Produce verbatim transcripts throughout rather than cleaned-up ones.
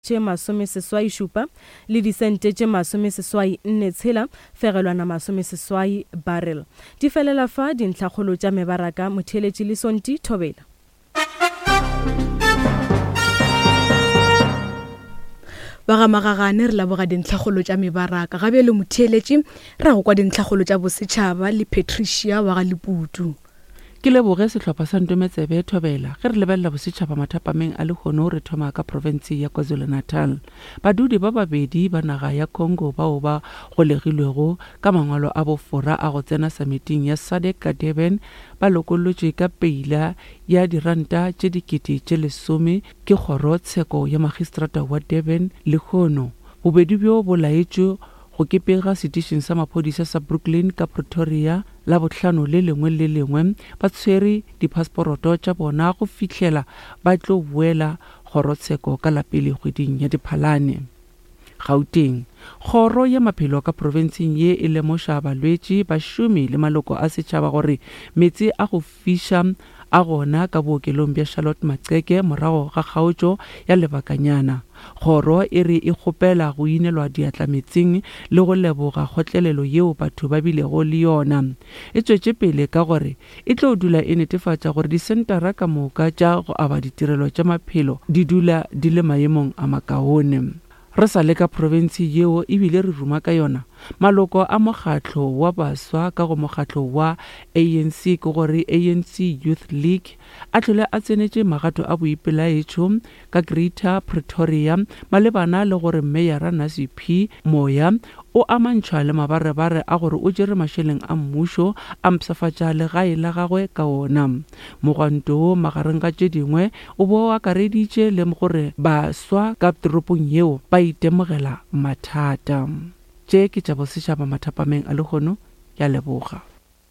tše masome seswai šupa le disente tše masome seswai nne tshela fegelwana masome seswai barrel. Di felela fa dintlhakgolo tša mebaraka motheletši le Sonti Thobela. Baga magagane re laboga dintlhakgolo tša mebaraka gabe le motheletši ra go kwa dintlhakgolo tša bosetšhaba le Patricia wa ga Leputu. Ke leboge sehlopha sa Ntometsebe Thobela ge re lebella bosetšhaba mathapameng a lekgono re thoma ka province ya KwaZulu-Natal. Badudi ba babedi ba naga ya Congo bao ba golegilwego ka mangwalo a bofora a go tsena summiting ya S A D C ka Durban ba lokolotšwe ka peila ya diranta tše dikete tše lesome ke kgoro tsheko ya magistrata wa Durban lekgono. Bobedi bjo bo laetšwe go kepega setišeng sa maphodisa sa Brooklyn ka Pretoria la bohlano le lengwe le lengwe ba tshwere diphasporoto tša bona go fihlela ba tlo boela kgorotsheko ka la pele kgweding ya Diphalane. Gauteng, kgoro ya maphelo ka provinseng ye e lemoša balwetši bašomi le maloko a setšhaba gore metsi a go fiša a gona ka bookelong bja Charlotte Maxeke morago ga kgaotšo ya lebakanyana. Kgoro e re e kgopela go inelwa diatla metsing le go leboga kgotlelelo yeo batho ba bilego le yona. E tšwetše pele ka gore e tlo dula e netefatša gore disentara ka moka tša go aba ditirelo tša maphelo di dula di le maemong a makaone. Re sa le ka province yeo ebile re ruma ka yona maloko a mokgatlo wa baswa ka go mokgatlo wa A N C ke gore A N C Youth League a tlhole a tsenetše magato a boipelaetšo ka Greater Pretoria malebana le gore Meyara Nasi P Moya o amantšhwa le mabarebare a gore o jere mašeleng a mmušo a mpsafatša legae la gagwe ka ona. Mogwanto magareng ka tše dingwe o bo akareditše le gore baswa ka toropong yeo ba itemogela mathata. Tše ke tša bosetšhaba mathapameng a lekgono ya leboga.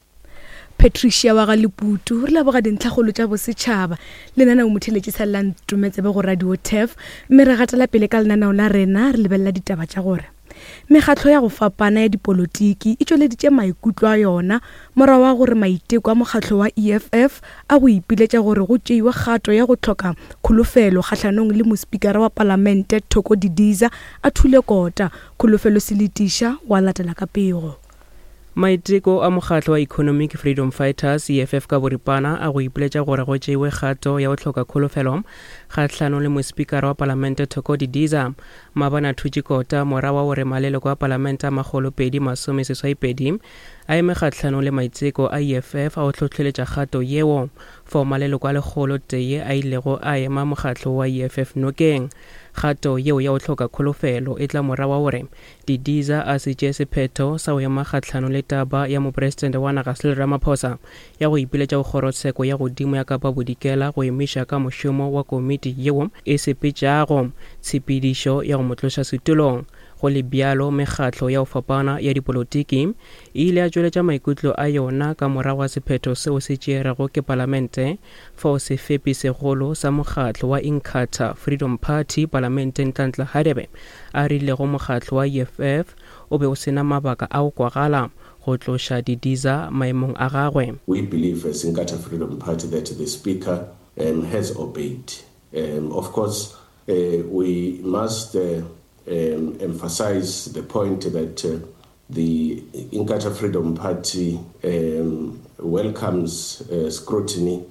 Patricia wa ga Leputu re laboga dintlhakgolo tša bosetšhaba le nana o motheletši sa la Ntometsebe go Radio T F mme re gatela pele ka lenaneo la rena re lebelela ditaba tša gore mekgatlo ya go fapana ya dipolotiki e tšweleditše maikutlo a yona morago wa gore maiteko a mokgatlo wa E F F a go ipiletša gore go tšeiwe kgato ya go tlhoka kholofelo kgatlhanong le mospikara wa palamente Thoko Didiza a thule kota kholofelo se letiša wa latela ka pego. Maiteko a mokgatlo wa Economic Freedom Fighters E F F ka boripana a go ipiletša gore go tšeiwe kgato ya go tlhoka kholofelo kgatlhanong le mospikara wa palamente Thoko Didiza mabana thutše kota morago wa gore maleloko a palamente a magolo pedi masome seswai pedi a eme kgatlhanong le maiteko a E F F a go tlhotlheletša kgato yeo fo maleloko a legolo tee a ilego a ema mokgatlo wa E F F nokeng. Kgato yeo ya go tlhoka kholofelo e tla morago wa gore Didiza a se tšee sephetho sa go ema kgatlhanong le taba ya mopresidente wa naga Cyril Ramaphosa ya go ipiletša go kgorotsheko ya godimo ya Kapa Bodikela go emiša ka mošomo wa komiti yeo e sepetšago tshepedišo ya go motloša setulong. Go le bjalo mekgatlo ya go fapana ya dipolotiki e ile a tšweletša maikutlo a yona ka morago wa sephetho seo se tšeerego ke palamente fao sefepi segolo sa mokgatlo wa Inkatha Freedom Party palamenteng Ntantla Hadebe a rilego mokgatlo wa E F F o be o sena mabaka a go kwagala go tloša Didiza maemong a gagwe. We believe as Inkatha Freedom Party that the speaker um, has obeyed. Um, of course, uh, we must uh, Um, emphasize the point that uh, the Inkatha Freedom Party um, welcomes uh, scrutiny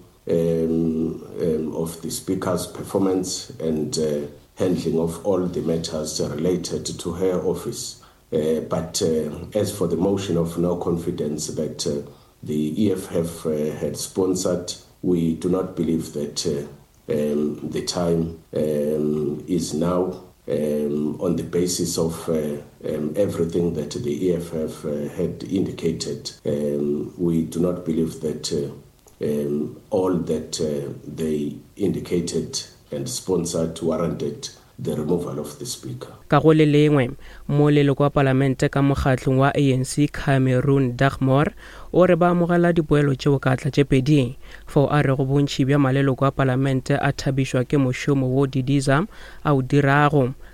um, um, of the Speaker's performance and uh, handling of all the matters related to her office. Uh, but uh, as for the motion of no confidence that uh, the E F F uh, had sponsored, we do not believe that uh, um, the time um, is now. Um, on the basis of uh, um, everything that the E F F uh, had indicated, um, we do not believe that uh, um, all that uh, they indicated and sponsored warranted the removal of the speaker. Ka go le lengwe mo leloko wa palamente ka mokgatlong wa A N C Cameroon Dagmore o re ba amogela dipoelo tšeo ka tla tše pedi fao a re go bontši bja maleloko wa palamente a thabišwa ke mošomo wo Didiza a o dirago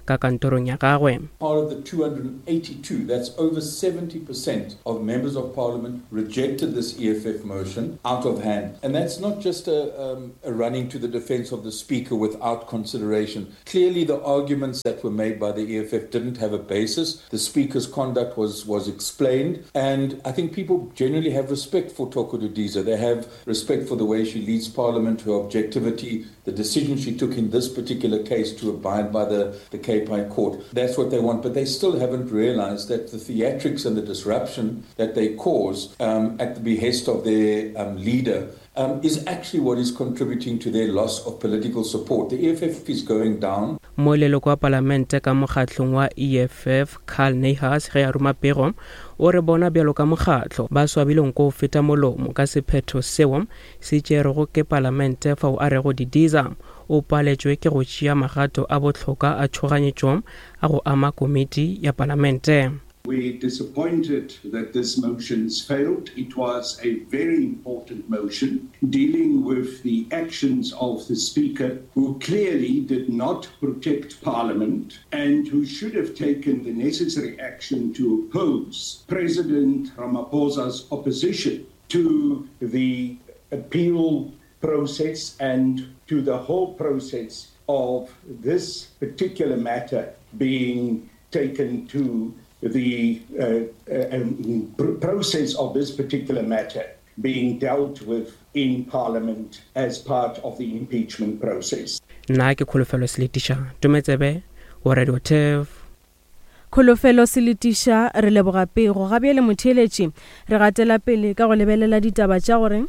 ka kantorong ya gagwe. Out of the two hundred eighty-two, that's over seventy percent of members of parliament rejected this E F F motion out of hand. And that's not just a, um, a running to the defense of the speaker without consideration. Clearly the arguments that were made by the E F F didn't have a basis. The speaker's conduct was, was explained. And I think people generally have respect for Toko Didiza. They have respect for the way she leads parliament, her objectivity, the decision she took in this particular case to abide by the, the Cape High Court. That's what they want, but they still haven't realized that the theatrics and the disruption that they cause um, at the behest of their um, leader um, is actually what is contributing to their loss of political support. The E F F is going down. Moeleloko wa palamente ka mokgatlong wa E F F Carl Neyhas ge ya ruma pego o re bona bjalo ka mokgatlo ba swabileng ko feta molomo ka sephetho seo se tšerego ke palamente fao a rego Didiza o paletšwe ke go tšea magato a botlhokwa a tšhoganyetšo a go ama komiti ya palamente. We're disappointed that this motion's failed. It was a very important motion dealing with the actions of the Speaker, who clearly did not protect Parliament and who should have taken the necessary action to oppose President Ramaphosa's opposition to the appeal process and to the whole process of this particular matter being taken to the uh, uh, um, process of this particular matter being dealt with in Parliament as part of the impeachment process. Na ke kholofelo Seletisha Tumetsebe wa Radio T F. Kholofelo Seletisha re leboga pego gabe le motheletši re gatela pele ka go lebelela ditaba tša gore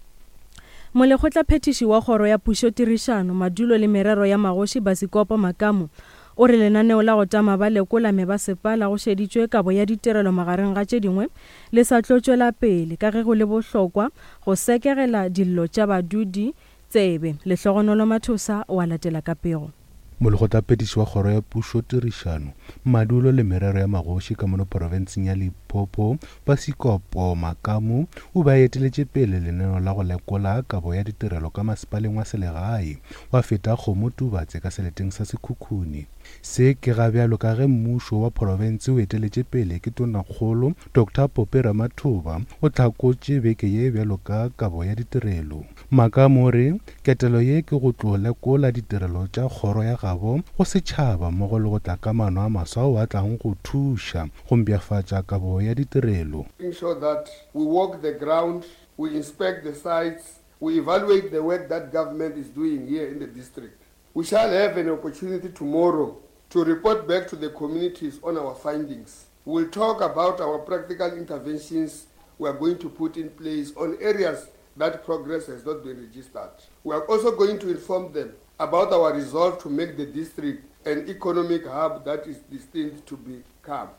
molekgotla phetiši wa kgoro ya pušo tirišano madulo le merero ya magoši Basikopo Makamu o re lenaneo la go tama ba lekola me ba sepala go šeditšwe kabo ya ditirelo magareng ga tše dingwe le sa tlotšwela pele ka ge go le bohlokwa go sekegela dillo tša badudi tsebe lehlogonolo Mathosa wa latela ka pego. Molekgotla phetiši wa kgoro ya pušo tirišano madulo le merero ya magoši ka mono porofenseng ya Limpopo Basikopo Makamu o ba eteletše pele lenaneo la go lekola kabo ya ditirelo ka masepaleng wa selegae wa feta kgomo Tubatse ka seleteng sa Sekhukhune. Se ke ga bjalo ka ge mmušo wa porofense o eteletše pele ke tonakgolo Doctor Pope Ramathuba o tlhakotše beke ye bjalo ka kabo ya ditirelo. Makamu o re ketelo ye ke go tlo lekola ditirelo tša kgoro ya gabo go setšhaba mmogo le go tla ka maano a maswa ao a tlang go thuša go mpšhafatša kabo ya ditirelo. Ensure that we walk the ground, we inspect the sites, we evaluate the work that government is doing here in the district. We shall have an opportunity tomorrow to report back to the communities on our findings. We'll talk about our practical interventions we are going to put in place on areas that progress has not been registered. We are also going to inform them about our resolve to make the district an economic hub that is destined to become.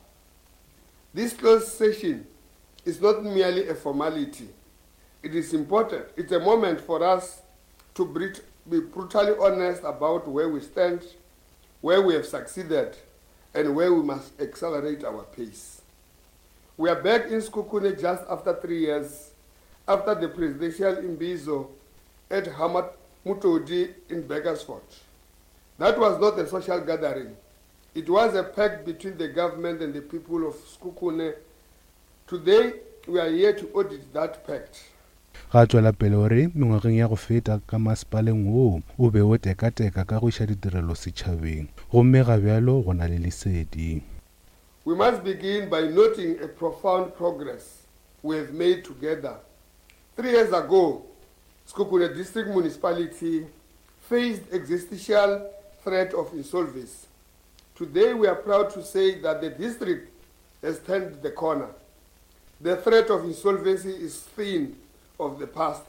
This closed session is not merely a formality. It is important. It's a moment for us to be brutally honest about where we stand, where we have succeeded, and where we must accelerate our pace. We are back in Sekhukhune just after three years, after the presidential imbizo at Hamad Mutodi in Bakersford. That was not a social gathering. It was a pact between the government and the people of Sekhukhune. Today, we are here to audit that pact. Ga tswela pele gore mengwageng ya go feta ka masepaleng woo o be o tekateka ka go iša ditirelo setšhabeng gomme ga bjalo go na le lesedi. We must begin by noting a profound progress we have made together. Three years ago, Sekhukhune District Municipality faced existential threat of insolvency. Today, we are proud to say that the district has turned the corner. The threat of insolvency is thin of the past.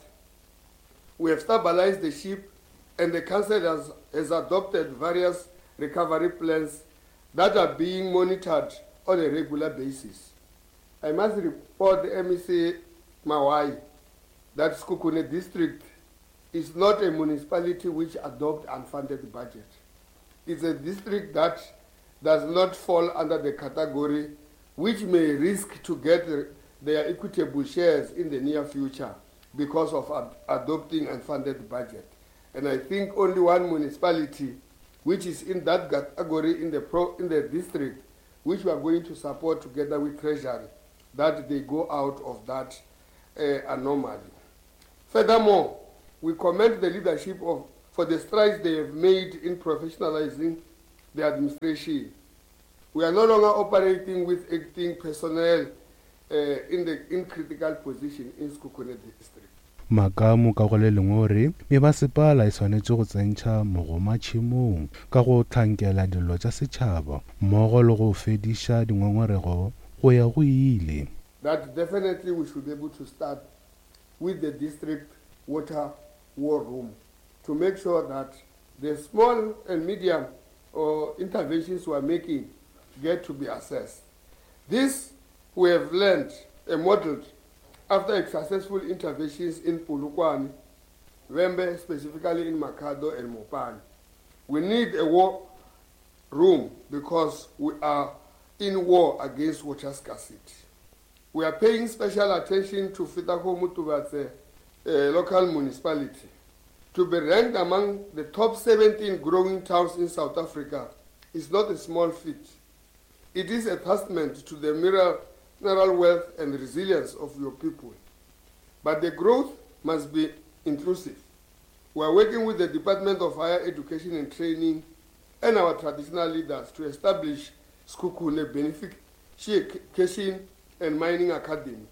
We have stabilized the ship, and the council has, has adopted various recovery plans that are being monitored on a regular basis. I must report the M E C Mawai that Sekhukhune district is not a municipality which adopts unfunded budget. It's a district that does not fall under the category which may risk to get their equitable shares in the near future because of ad adopting unfunded budget. And I think only one municipality which is in that category in the pro, in the district, which we are going to support together with Treasury, that they go out of that uh, anomaly. Furthermore, we commend the leadership of for the strides they have made in professionalizing the administration. We are no longer operating with acting personnel uh, in the in critical position in Sekhukhune district. Makamu ka go le lengwe gore mebasepala e tshwanetse go tsentšha mogoma tšhimong ka go tlhankela dilo tša setšhaba mmogo le go fediša dingongorego go ya go ile. That definitely we should be able to start with the district water war room to make sure that the small and medium or interventions we are making get to be assessed. This we have learned and modeled after successful interventions in Polokwane, Wembe, specifically in Makado and Mopani. We need a war room because we are in war against water scarcity. We are paying special attention to Fitako Mutubatse uh, local municipality. To be ranked among the top seventeen growing towns in South Africa is not a small feat. It is a testament to the mineral wealth and resilience of your people. But the growth must be inclusive. We are working with the Department of Higher Education and Training and our traditional leaders to establish Sekhukhune Beneficiation and Mining Academy,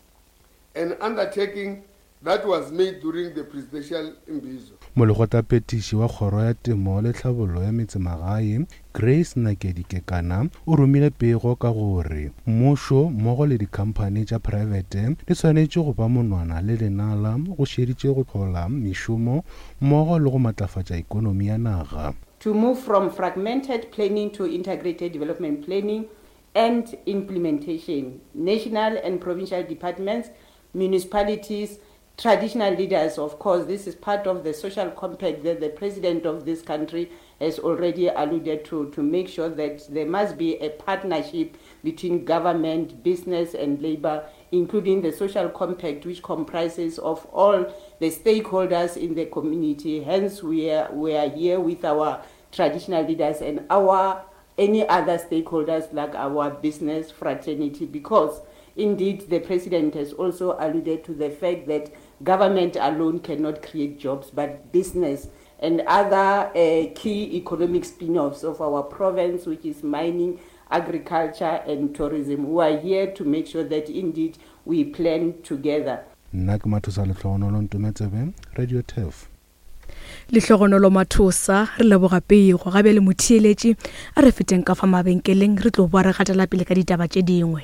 an undertaking that was made during the presidential imbizo. Mologota petiši wa kgoro ya temo le tlhabollo ya metsemagae Grace Nakedi-Kekana o romile pego ka gore mmušo mmogo le dikhamphane tša private di tshwanetše go ba monwana le lenala go šeditše go tlhola mešomo mmogo le go matlafatša ikonomi ya naga. To move from fragmented planning to integrated development planning and implementation, national and provincial departments, municipalities, traditional leaders, of course, this is part of the social compact that the president of this country has already alluded to, to make sure that there must be a partnership between government, business, and labor, including the social compact, which comprises of all the stakeholders in the community. Hence, we are, we are here with our traditional leaders and our any other stakeholders like our business fraternity, because indeed the president has also alluded to the fact that government alone cannot create jobs, but business and other uh, key economic spin-offs of our province, which is mining, agriculture and tourism, who are here to make sure that indeed we plan together. Nna ke Mathosa Letlhogonolo Ntumetsebe, Radio T E F. Letlhogonolo Mathosa re leboga pego gabe le motheeletši a re feteng ka fa mabenkeleng re tlo boa re gatela pele ka ditaba tše dingwe.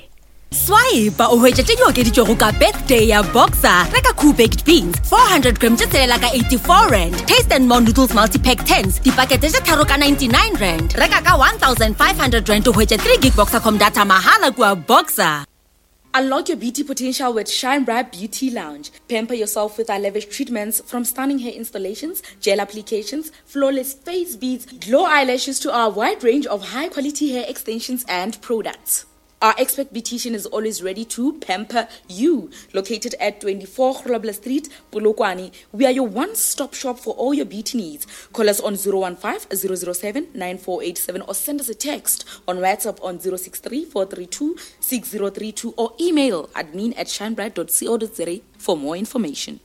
Swipe o hwetša tše di okeditšego ka birthday ya Boxer. Reka cool baked beans four hundred grams tše tselela ka eighty-four rand. Taste and More noodles multi-pack tens dipakete tše tharo ka ninety-nine rand. Reka ka one thousand five hundred rand o hwetša three gig Boxercom data mahala kua Boxer. Unlock your beauty potential with Shine Bright Beauty Lounge. Pamper yourself with our lavish treatments, from stunning hair installations, gel applications, flawless face beads, glow eyelashes to our wide range of high-quality hair extensions and products. Our expert beautician is always ready to pamper you. Located at twenty-four Grobler Street, Polokwane, we are your one-stop shop for all your beauty needs. Call us on zero one five, zero zero seven, nine four eight seven or send us a text on WhatsApp on zero six three, four three two, six zero three two or email admin at shinebright dot co dot za for more information.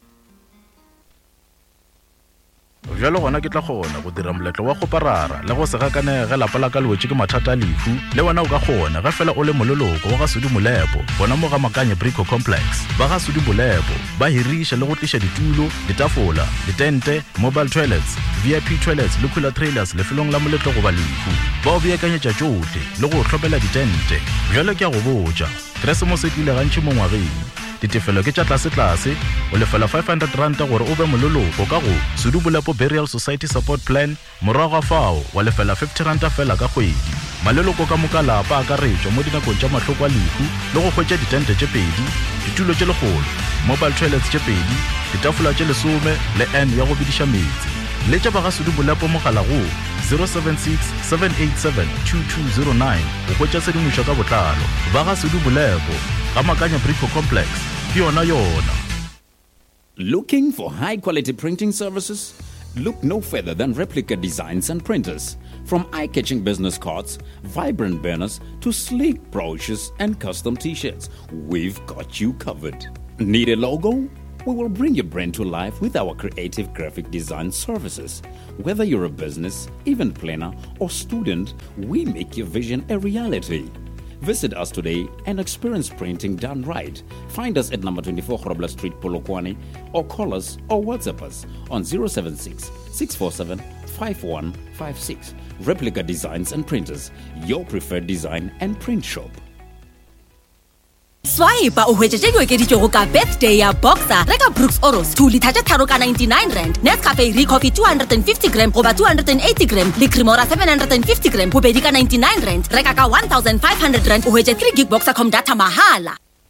Jalo gona ke tla gona go dira moletlo wa go parara le go se gakanege lapa la ka lwetse ke mathata a lefu le wena o ka gona ga fela o le mololoko wa ga Sudi Molepo bona mo ga Makanya Brico Complex ba ga Sudi Molepo ba hirisha le go tlisha ditulo ditafola ditente mobile toilets V I P toilets le cooler trailers le felong la moletlo go ba lefu ba o beakanyetša tšohle le go tlhopela ditente jalo ke a go botša Christmas e tlile gantši mo ngwageng ditefelo ke tša tlase-tlase o lefela five hundred rand gore o be mololoko ka go Sudi Molepo Burial Society Support Plan morago fao wa lefela fifty rand fela ka kgwedi maleloko ka moka lapa a ka retšwa mo dinakong tša mahloko a lefu le go hwetša ditente tše pedi ditulo tše legolo mobile toilets tše pedi ditafola tše lesome le n ya go bediša metsi le tša ba ga Sudi Molepo mogala go zero seven six, seven eight seven, two two zero nine o hwetša sedimošo ka botlalo ba ga Sudi Molepo ga Makanya Brico Complex ke yona yona. Looking for high quality printing services? Look no further than Replica Designs and Printers. From eye-catching business cards, vibrant banners, to sleek brochures and custom t-shirts, we've got you covered. Need a logo? We will bring your brand to life with our creative graphic design services. Whether you're a business, event planner, or student, we make your vision a reality. Visit us today and experience printing done right. Find us at number twenty-four Grobler Street, Polokwane, or call us or WhatsApp us on zero seven six, six four seven, five one five six. Replica Designs and Printers, your preferred design and print shop. Swipe o hwetše yo ke ditšego ka birthday ya Boxer reka Brooks Oros two liter tharo ka ninety-nine rand, Nescafe Re Coffee two hundred fifty gram goba two hundred eighty gram le Cremora seven hundred fifty gram bobedi ka ninety-nine rand, reka ka one thousand five hundred rand o hwetše three gig Boxercom data mahala.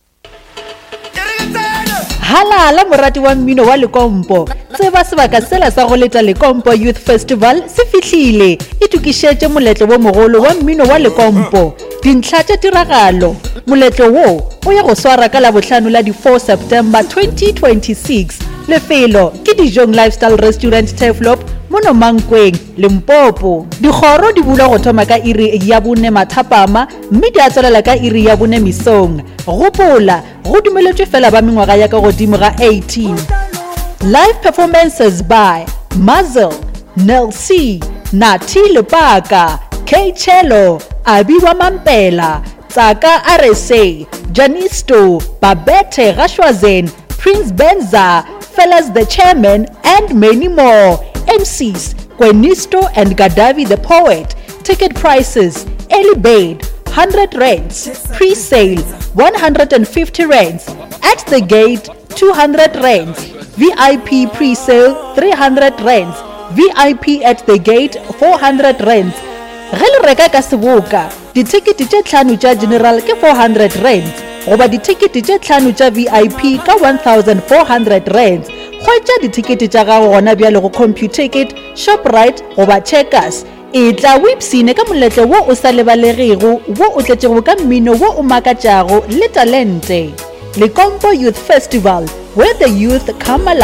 Halala morati wa mmino wa Lekompo, tseba sebaka sela sa go leta Lekompo Youth Festival se fihlile e tukišetše moletlo wo mogolo wa mmino wa Lekompo. Dintlha tša tiragalo moletlo wo o ya go swara ka la bohlano la di four September twenty twenty-six. Lefelo ke Dijong Lifestyle Restaurant Teflop mono Mankweng Limpopo. Dikgoro di bula go thoma ka iri ya bone mathapama mme di a tswelela ka iri ya bone misong. Gopola go dumeletšwe fela ba mengwaga ya ka godimo ga eighteen. Live performances by Muzzle, Nel C, Nati Lepaka, K Cello, Abiwa Mampela, Tsaka R S A, Janisto, Babette Rashwazen, Prince Benza, Fellas the Chairman, and many more. M Cs, Gwenisto and Gadavi the Poet. Ticket prices, early bird, one hundred rands, pre-sale, one hundred fifty rands, at the gate, two hundred rands, V I P pre-sale, three hundred rands, V I P at the gate, four hundred rands. Ge le reka ka seboka, ditikete tše tlhano tša general ke four hundred rands, goba ditikete tše tlhano tša V I P ka one thousand four hundred rands. Khwetša ditikete tša gago gona bjale go CompuTicket, Shoprite goba Checkers. E tla wipsine ka moletlo wo o sa lebalegego wo o tletšego ka mmino wo o makatšago le talente. Lekompo Youth Festival, where the youth come alive.